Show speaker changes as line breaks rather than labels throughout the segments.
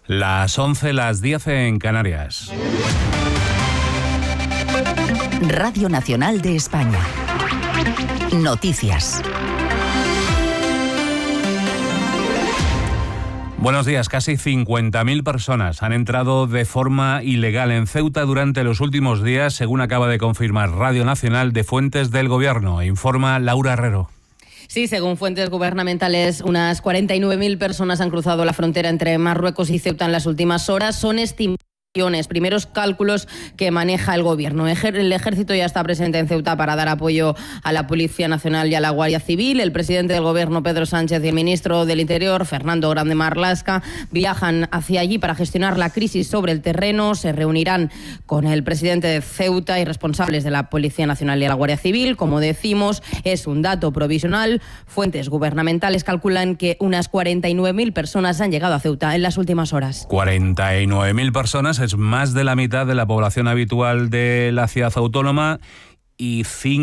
Las 11, las 10 en Canarias.
Radio Nacional de España. Noticias.
Buenos días. Casi 50.000 personas han entrado de forma ilegal en Ceuta durante los últimos días, según acaba de confirmar Radio Nacional de fuentes del Gobierno. Informa Laura Herrero.
Sí, según fuentes gubernamentales, unas 49.000 personas han cruzado la frontera entre Marruecos y Ceuta en las últimas horas. Son primeros cálculos que maneja el Gobierno. El Ejército ya está presente en Ceuta para dar apoyo a la Policía Nacional y a la Guardia Civil. El presidente del Gobierno, Pedro Sánchez, y el ministro del Interior, Fernando Grande Marlaska, viajan hacia allí para gestionar la crisis sobre el terreno. Se reunirán con el presidente de Ceuta y responsables de la Policía Nacional y de la Guardia Civil. Como decimos, es un dato provisional. Fuentes gubernamentales calculan que unas 49.000 personas han llegado a Ceuta en las últimas horas.
49.000 personas es más de la mitad de la población habitual de la ciudad autónoma y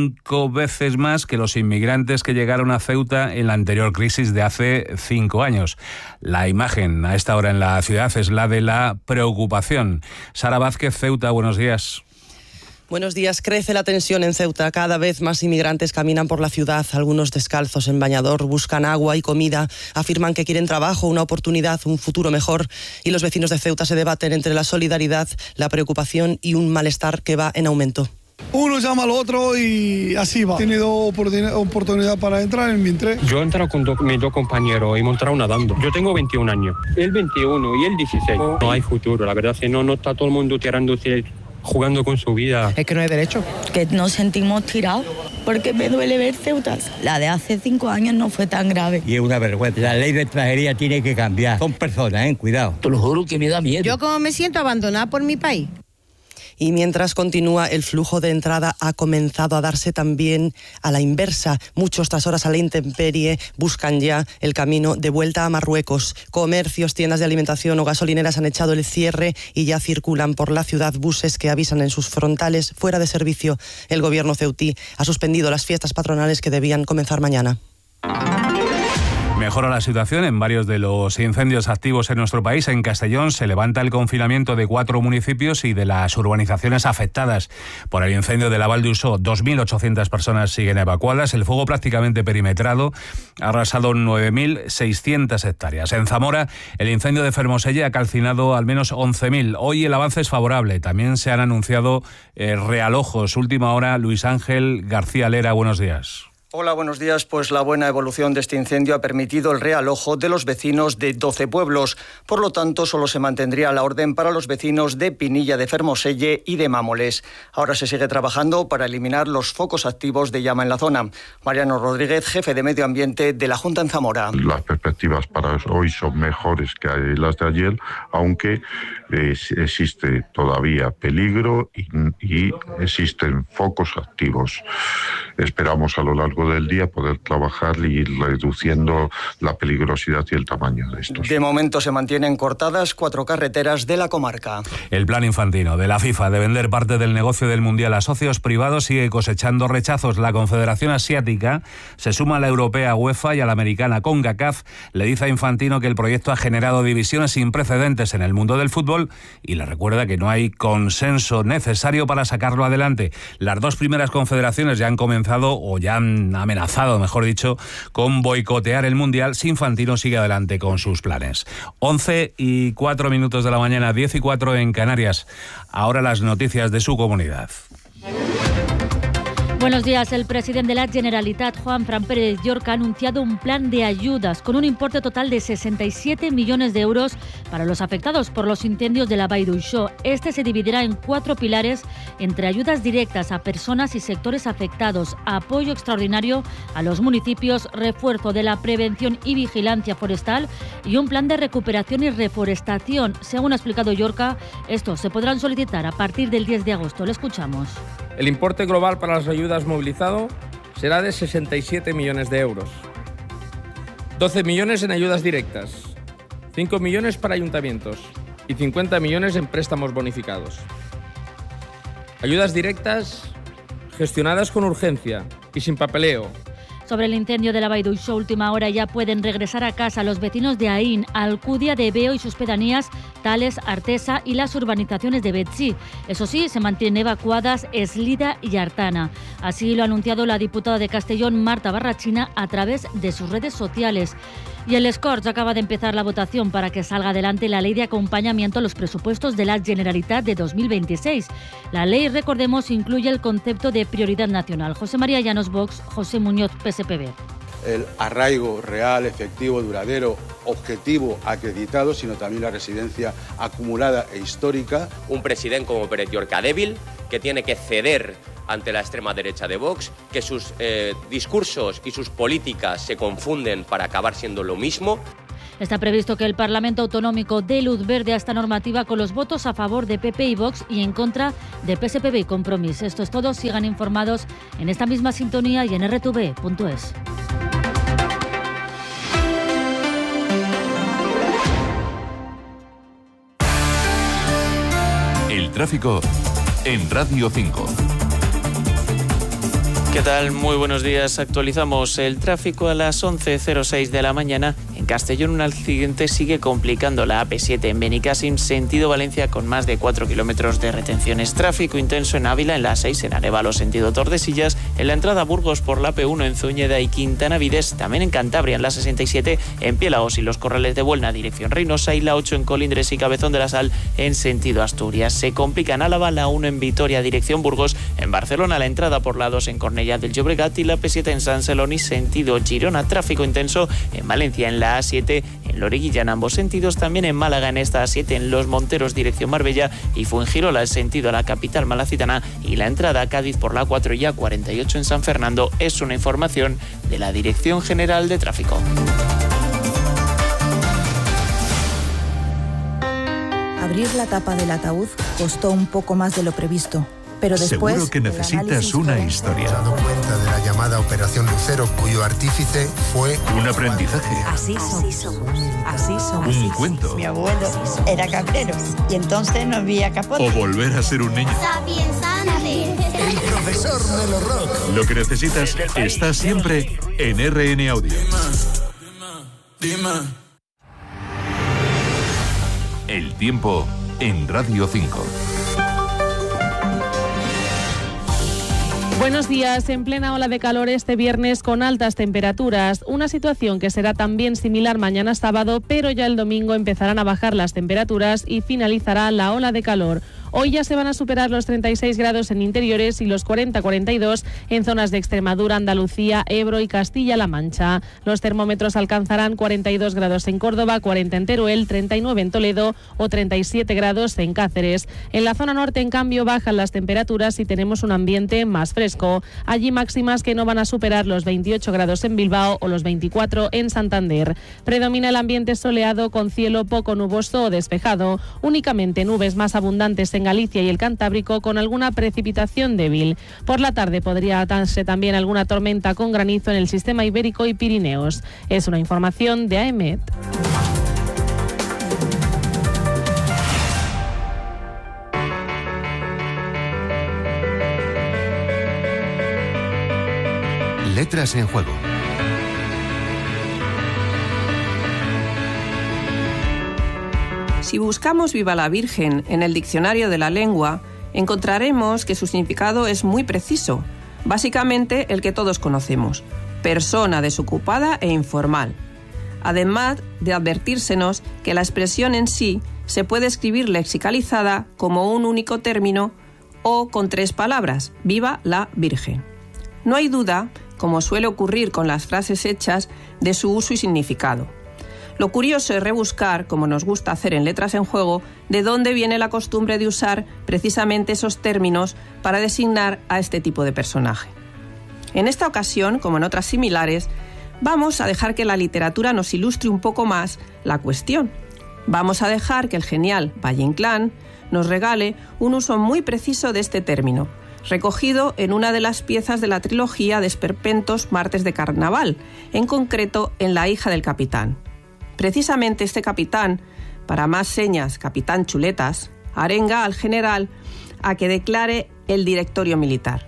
5 veces más que los inmigrantes que llegaron a Ceuta en la anterior crisis de hace 5 años. La imagen a esta hora en la ciudad es la de la preocupación. Sara Vázquez, Ceuta, buenos días.
Buenos días. Crece la tensión en Ceuta. Cada vez más inmigrantes caminan por la ciudad, algunos descalzos en bañador, buscan agua y comida, afirman que quieren trabajo, una oportunidad, un futuro mejor. Y los vecinos de Ceuta se debaten entre la solidaridad, la preocupación y un malestar que va en aumento.
Uno llama al otro y así va. He tenido oportunidad para entrar en mi entré.
Yo he entrado con mis dos compañeros, hemos entrado nadando. Yo tengo 21 años, él 21 y él 16. No hay futuro, la verdad, si no está todo el mundo tirándose, jugando con su vida.
Es que no hay derecho.
Que nos sentimos tirados porque me duele ver Ceuta. La de hace 5 años no fue tan grave.
Y es una vergüenza. La ley de extranjería tiene que cambiar. Son personas, cuidado.
Te lo juro que me da miedo.
Yo como me siento abandonada por mi país.
Y mientras continúa el flujo de entrada, ha comenzado a darse también a la inversa. Muchos, tras horas a la intemperie, buscan ya el camino de vuelta a Marruecos. Comercios, tiendas de alimentación o gasolineras han echado el cierre y ya circulan por la ciudad buses que avisan en sus frontales fuera de servicio. El gobierno ceutí ha suspendido las fiestas patronales que debían comenzar mañana.
Mejora la situación en varios de los incendios activos en nuestro país. En Castellón se levanta el confinamiento de 4 municipios y de las urbanizaciones afectadas por el incendio de la Val d'Usó. 2.800 personas siguen evacuadas. El fuego prácticamente perimetrado ha arrasado 9.600 hectáreas. En Zamora, el incendio de Fermoselle ha calcinado al menos 11.000. Hoy el avance es favorable. También se han anunciado realojos. Última hora, Luis Ángel García Lera, buenos días.
Hola, buenos días. Pues la buena evolución de este incendio ha permitido el realojo de los vecinos de 12 pueblos. Por lo tanto, solo se mantendría la orden para los vecinos de Pinilla de Fermoselle y de Mámoles. Ahora se sigue trabajando para eliminar los focos activos de llama en la zona. Mariano Rodríguez, jefe de Medio Ambiente de la Junta en Zamora.
Las perspectivas para hoy son mejores que las de ayer, aunque existe todavía peligro y existen focos activos. Esperamos a lo largo del día poder trabajar y ir reduciendo la peligrosidad y el tamaño de estos.
De momento se mantienen cortadas 4 carreteras de la comarca.
El plan infantino de la FIFA de vender parte del negocio del Mundial a socios privados sigue cosechando rechazos. La Confederación Asiática se suma a la europea UEFA y a la americana CONCACAF. Le dice a Infantino que el proyecto ha generado divisiones sin precedentes en el mundo del fútbol y le recuerda que no hay consenso necesario para sacarlo adelante. Las 2 primeras confederaciones ya han comenzado, o ya han amenazado, mejor dicho, con boicotear el Mundial si Infantino sigue adelante con sus planes. 11:04 de la mañana, 10:04 en Canarias. Ahora las noticias de su comunidad.
Buenos días. El presidente de la Generalitat, Juanfran Pérez Llorca, ha anunciado un plan de ayudas con un importe total de 67 millones de euros para los afectados por los incendios de la Vall d'Uixó. Este se dividirá en 4 pilares, entre ayudas directas a personas y sectores afectados, apoyo extraordinario a los municipios, refuerzo de la prevención y vigilancia forestal y un plan de recuperación y reforestación. Según ha explicado Llorca, estos se podrán solicitar a partir del 10 de agosto. Le escuchamos.
El importe global para las ayudas movilizado será de 67 millones de euros. 12 millones en ayudas directas, 5 millones para ayuntamientos y 50 millones en préstamos bonificados. Ayudas directas gestionadas con urgencia y sin papeleo,
Sobre el incendio de la Baiduixó, última hora, ya pueden regresar a casa los vecinos de Aín, Alcudia de Beo y sus pedanías, Tales, Artesa y las urbanizaciones de Betxí. Eso sí, se mantienen evacuadas Eslida y Artana. Así lo ha anunciado la diputada de Castellón, Marta Barrachina, a través de sus redes sociales. Y el Corts acaba de empezar la votación para que salga adelante la ley de acompañamiento a los presupuestos de la Generalitat de 2026. La ley, recordemos, incluye el concepto de prioridad nacional. José María Llanos, Vox; José Muñoz, PSPB.
El arraigo real, efectivo, duradero, objetivo, acreditado, sino también la residencia acumulada e histórica.
Un presidente como Pérez Llorca débil, que tiene que ceder ante la extrema derecha de Vox, que sus discursos y sus políticas se confunden para acabar siendo lo mismo.
Está previsto que el Parlamento Autonómico dé luz verde a esta normativa con los votos a favor de PP y Vox y en contra de PSPB y Compromís. Esto es todo. Sigan informados en esta misma sintonía y en rtv.es.
El tráfico en Radio 5.
¿Qué tal? Muy buenos días. Actualizamos el tráfico a las 11:06 de la mañana. En Castellón, un accidente sigue complicando la AP7 en Benicàssim, sentido Valencia, con más de 4 kilómetros de retenciones. Tráfico intenso en Ávila, en la 6, en Arévalo, sentido Tordesillas, en la entrada a Burgos por la P1 en Zúñeda y Quintana Vides, también en Cantabria, en la 67, en Piélagos y Los Corrales de Buelna, dirección Reynosa, y la 8 en Colindres y Cabezón de la Sal, en sentido Asturias. Se complica en Álava, la 1 en Vitoria, dirección Burgos, en Barcelona, la entrada por la 2 en Cornellà del Llobregat y la P7 en Sant Celoni, sentido Girona. Tráfico intenso en Valencia, en la A7, en Loriguilla, en ambos sentidos, también en Málaga, en esta A7, en Los Monteros, dirección Marbella, y Fuengirola, el sentido a la capital malacitana, y la entrada a Cádiz por la 4 y A48 en San Fernando. Es una información de la Dirección General de Tráfico.
Abrir la tapa del ataúd costó un poco más de lo previsto. Pero después,
seguro que necesitas una historia.
Dado cuenta de la llamada Operación Lucero, cuyo artífice fue
un aprendizaje.
Así somos.
Un cuento.
Mi abuelo era cabrero y entonces no había capote.
O volver a ser un niño.
el profesor Melo Rock.
Lo que necesitas está siempre en RN Audio. El tiempo en Radio 5.
Buenos días. En plena ola de calor este viernes con altas temperaturas. Una situación que será también similar mañana sábado, pero ya el domingo empezarán a bajar las temperaturas y finalizará la ola de calor. Hoy ya se van a superar los 36 grados en interiores y los 40-42 en zonas de Extremadura, Andalucía, Ebro y Castilla-La Mancha. Los termómetros alcanzarán 42 grados en Córdoba, 40 en Teruel, 39 en Toledo o 37 grados en Cáceres. En la zona norte, en cambio, bajan las temperaturas y tenemos un ambiente más fresco. Allí máximas que no van a superar los 28 grados en Bilbao o los 24 en Santander. Predomina el ambiente soleado con cielo poco nuboso o despejado. Únicamente nubes más abundantes en Galicia y el Cantábrico con alguna precipitación débil. Por la tarde podría darse también alguna tormenta con granizo en el sistema ibérico y Pirineos. Es una información de AEMET.
Letras en juego.
Si buscamos Viva la Virgen en el diccionario de la lengua, encontraremos que su significado es muy preciso, básicamente el que todos conocemos: persona desocupada e informal. Además de advertírsenos que la expresión en sí se puede escribir lexicalizada como un único término o con 3 palabras: Viva la Virgen. No hay duda, como suele ocurrir con las frases hechas, de su uso y significado. Lo curioso es rebuscar, como nos gusta hacer en Letras en Juego, de dónde viene la costumbre de usar precisamente esos términos para designar a este tipo de personaje. En esta ocasión, como en otras similares, vamos a dejar que la literatura nos ilustre un poco más la cuestión. Vamos a dejar que el genial Valle Inclán nos regale un uso muy preciso de este término, recogido en una de las piezas de la trilogía de esperpentos Martes de Carnaval, en concreto en La hija del capitán. Precisamente este capitán, para más señas Capitán Chuletas, arenga al general a que declare el directorio militar.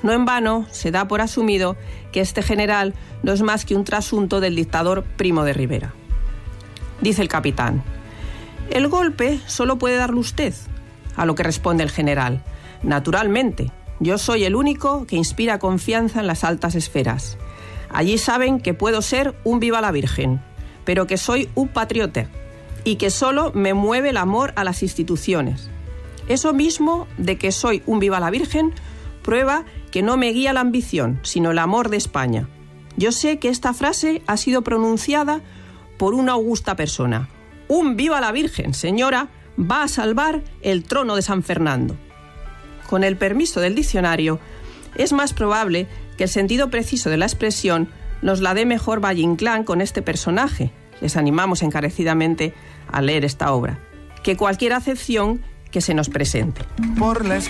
No en vano se da por asumido que este general no es más que un trasunto del dictador Primo de Rivera. Dice el capitán: el golpe solo puede darlo usted. A lo que responde el general: naturalmente, yo soy el único que inspira confianza en las altas esferas. Allí saben que puedo ser un viva la Virgen, pero que soy un patriota y que solo me mueve el amor a las instituciones. Eso mismo de que soy un viva la Virgen prueba que no me guía la ambición, sino el amor de España. Yo sé que esta frase ha sido pronunciada por una augusta persona. Un viva la Virgen, señora, va a salvar el trono de San Fernando. Con el permiso del diccionario, es más probable que el sentido preciso de la expresión nos la dé mejor Valle Inclán con este personaje. Les animamos encarecidamente a leer esta obra, que cualquier acepción que se nos presente.
Por la